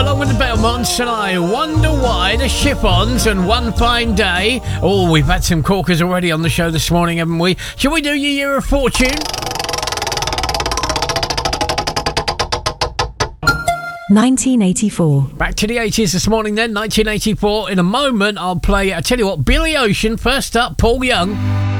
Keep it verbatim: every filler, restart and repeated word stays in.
along with the Belmonts, and I wonder why the Ship-Ons and One Fine Day. Oh, we've had some corkers already on the show this morning, haven't we? Shall we do your Year of Fortune? nineteen eighty-four. Back to the eighties this morning then, nineteen eighty-four. In a moment, I'll play, I tell you what, Billy Ocean. First up, Paul Young.